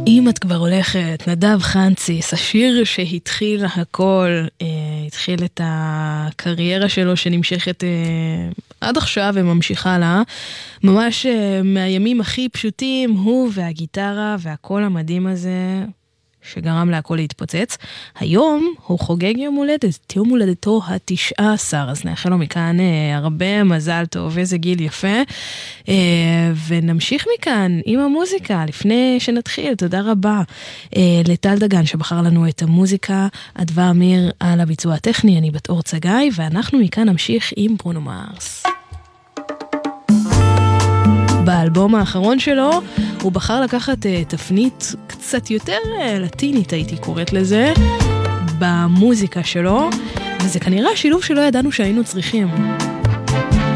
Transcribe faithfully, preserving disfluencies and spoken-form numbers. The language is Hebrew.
אם את כבר הולכת, נדב חנציס, השיר שהתחיל הכל, אה, התחיל את הקריירה שלו שנמשכת אה, עד עכשיו וממשיכה לה, ממש אה, מהימים הכי פשוטים, הוא והגיטרה והקול המדהים הזה שגרם להכל להתפוצץ. היום הוא חוגג יום הולדת, יום הולדתו התשעה עשר, אז נאחל לו מכאן אה, הרבה מזל טוב, איזה גיל יפה, אה, ונמשיך מכאן עם המוזיקה, לפני שנתחיל, תודה רבה אה, לטל דגן שבחר לנו את המוזיקה, אדווה אמיר על הביצוע הטכני, אני בת אור צגאי, ואנחנו מכאן נמשיך עם ברונו מארס. באלבום האחרון שלו הוא בחר לקחת uh, תפנית קצת יותר uh, לטינית, הייתי קוראת לזה, במוזיקה שלו, וזה כנראה השילוב שלא ידענו שהיינו צריכים.